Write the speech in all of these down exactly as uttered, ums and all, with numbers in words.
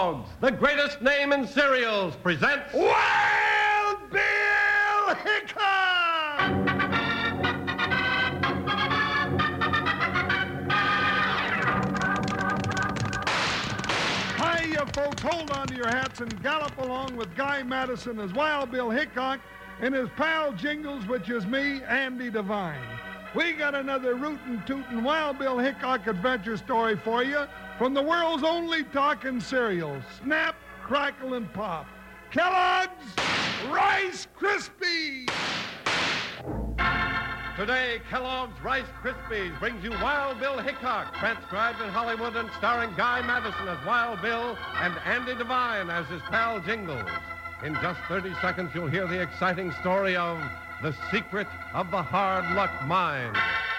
Kellogg's, the greatest name in cereals, presents Wild Bill Hickok! Hiya, folks. Hold on to your hats and gallop along with Guy Madison as Wild Bill Hickok and his pal Jingles, which is me, Andy Devine. We got another rootin' tootin' Wild Bill Hickok adventure story for you from the world's only talking cereal, Snap, Crackle, and Pop. Kellogg's Rice Krispies! Today, Kellogg's Rice Krispies brings you Wild Bill Hickok, transcribed in Hollywood and starring Guy Madison as Wild Bill and Andy Devine as his pal Jingles. In just thirty seconds, you'll hear the exciting story of The Secret of the Hard Luck Mine.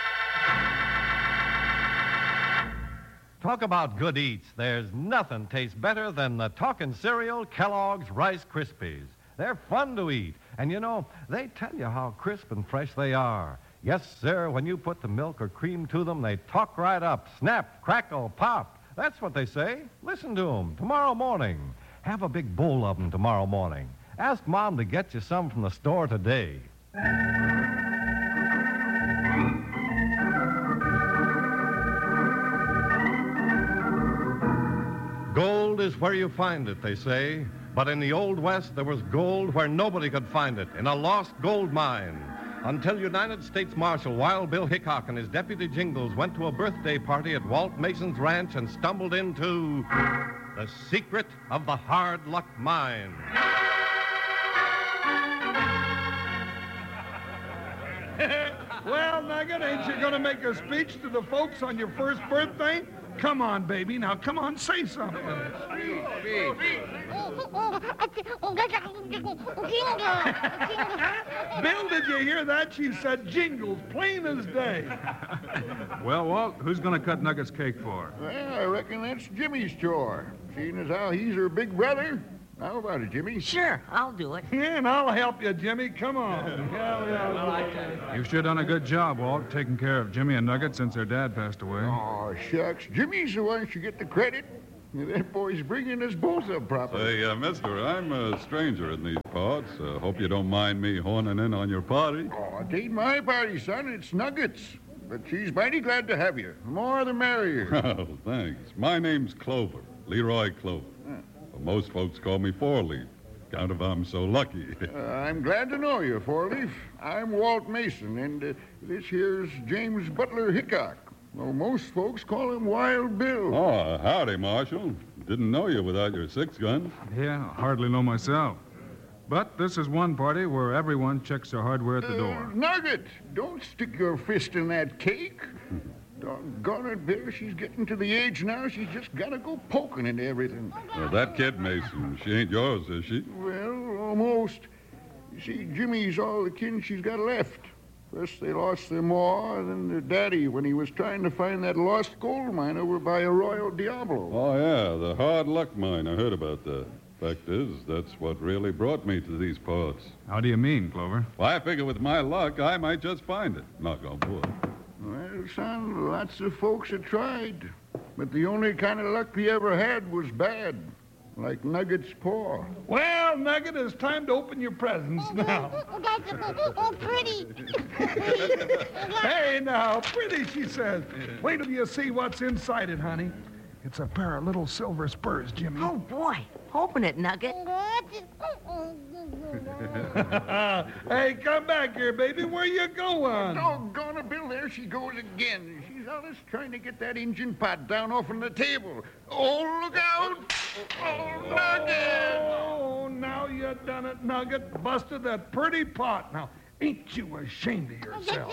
Talk about good eats. There's nothing tastes better than the talking cereal Kellogg's Rice Krispies. They're fun to eat, and you know, they tell you how crisp and fresh they are. Yes, sir, when you put the milk or cream to them, they talk right up. Snap, crackle, pop. That's what they say. Listen to them tomorrow morning. Have a big bowl of them tomorrow morning. Ask Mom to get you some from the store today. Gold is where you find it, they say. But in the Old West, there was gold where nobody could find it, in a lost gold mine. Until United States Marshal Wild Bill Hickok and his deputy Jingles went to a birthday party at Walt Mason's ranch and stumbled into the secret of the Hard Luck Mine. Well, Nugget, ain't you going to make a speech to the folks on your first birthday? Come on, baby. Now, come on, say something. Bill, did you hear that? She said Jingles, plain as day. Well, Walt, who's going to cut Nugget's cake for? Well, I reckon that's Jimmy's chore. Seeing as how he's her big brother. How about it, Jimmy? Sure, I'll do it. Yeah, and I'll help you, Jimmy. Come on. Yeah, yeah. You've sure done a good job, Walt, taking care of Jimmy and Nugget since their dad passed away. Oh, shucks. Jimmy's the one should get the credit. That boy's bringing us both up properly. Say, uh, mister, I'm a stranger in these parts. Uh, hope you don't mind me horning in on your party. Oh, it ain't my party, son. It's Nugget's. But she's mighty glad to have you. The more the merrier. Oh, thanks. My name's Clover, Leroy Clover. Huh. Well, most folks call me Four Leaf. Count if I'm so lucky. uh, I'm glad to know you, Four Leaf. I'm Walt Mason, and uh, this here's James Butler Hickok. Well, most folks call him Wild Bill. Oh, howdy, Marshal. Didn't know you without your six gun. Yeah, hardly know myself. But this is one party where everyone checks their hardware at the uh, door. Nugget, don't stick your fist in that cake. Doggone it, Bill, she's getting to the age now she's just got to go poking into everything. Well, that kid, Mason, she ain't yours, is she? Well, almost. You see, Jimmy's all the kin she's got left. First they lost their ma, then their daddy when he was trying to find that lost gold mine over by Arroyo Diablo. Oh, yeah, the hard luck mine. I heard about that. Fact is, that's what really brought me to these parts. How do you mean, Clover? Well, I figure with my luck, I might just find it. Knock on wood. Well, son, lots of folks have tried. But the only kind of luck they ever had was bad. Like Nugget's paw. Well, Nugget, it's time to open your presents now. Oh, pretty. Hey, now, pretty, she says. Wait till you see what's inside it, honey. It's a pair of little silver spurs, Jimmy. Oh, boy. Open it, Nugget. Hey, come back here, baby. Where you going? Doggone it, Bill. There she goes again. She's always trying to get that engine pot down off on the table. Oh, look out. Oh, Nugget. Oh, now you done it, Nugget. Busted that pretty pot. Now, ain't you ashamed of yourself?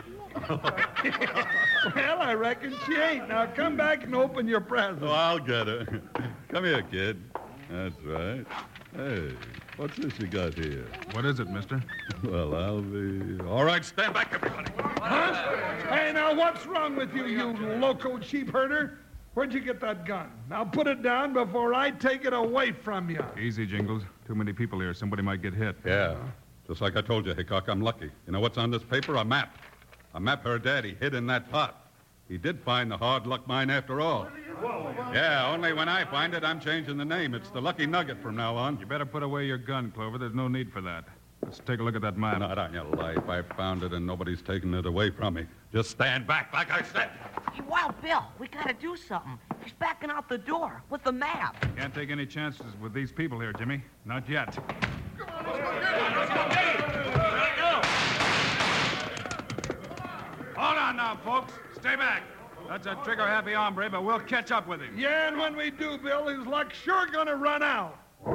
Well, I reckon she ain't. Now, come back and open your present. Oh, I'll get her. Come here, kid. That's right. Hey, what's this you got here? What is it, mister? Well, I'll be... All right, stand back, everybody. Huh? Hey, now, what's wrong with you, you loco sheep herder? Where'd you get that gun? Now, put it down before I take it away from you. Easy, Jingles. Too many people here. Somebody might get hit. Yeah. Just like I told you, Hickok, I'm lucky. You know what's on this paper? A map. A map her daddy hid in that pot. He did find the hard luck mine after all. Yeah, only when I find it, I'm changing the name. It's the Lucky Nugget from now on. You better put away your gun, Clover. There's no need for that. Let's take a look at that map. Not on your life. I found it, and nobody's taking it away from me. Just stand back, like I said. Hey, Wild Bill, we gotta do something. He's backing out the door with the map. Can't take any chances with these people here, Jimmy. Not yet. Hold on now, folks. Stay back. That's a trigger-happy hombre, but we'll catch up with him. Yeah, and when we do, Bill, his luck's sure gonna run out.